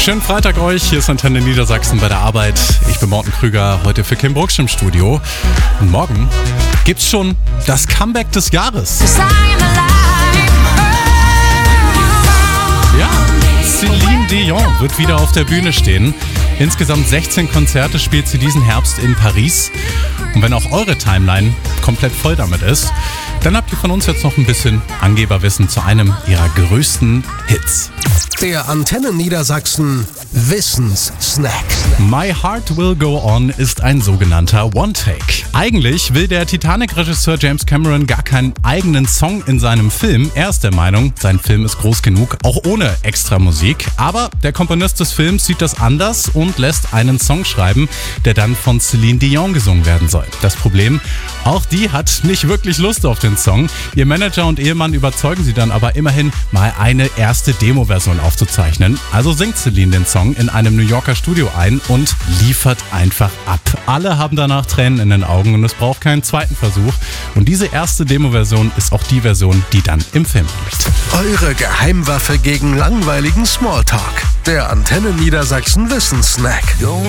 Schönen Freitag euch, hier ist Antenne Niedersachsen bei der Arbeit. Ich bin Morten Krüger, heute für Kim Brucksch im Studio. Und morgen gibt's schon das Comeback des Jahres. Ja, Celine Dion wird wieder auf der Bühne stehen. Insgesamt 16 Konzerte spielt sie diesen Herbst in Paris. Und wenn auch eure Timeline komplett voll damit ist, dann habt ihr von uns jetzt noch ein bisschen Angeberwissen zu einem ihrer größten Hits. Der Antenne Niedersachsen Wissenssnack. My Heart Will Go On ist ein sogenannter One-Take. Eigentlich will der Titanic-Regisseur James Cameron gar keinen eigenen Song in seinem Film. Er ist der Meinung, sein Film ist groß genug, auch ohne extra Musik. Aber der Komponist des Films sieht das anders und lässt einen Song schreiben, der dann von Celine Dion gesungen werden soll. Das Problem, auch die hat nicht wirklich Lust auf den Song. Ihr Manager und Ehemann überzeugen sie dann aber immerhin, mal eine erste Demo-Version aufzuzeichnen. Also singt Celine den Song in einem New Yorker Studio ein und liefert einfach ab. Alle haben danach Tränen in den Augen und es braucht keinen zweiten Versuch. Und diese erste Demo-Version ist auch die Version, die dann im Film liegt. Eure Geheimwaffe gegen langweiligen Smalltalk. Der Antenne Niedersachsen Wissenssnack.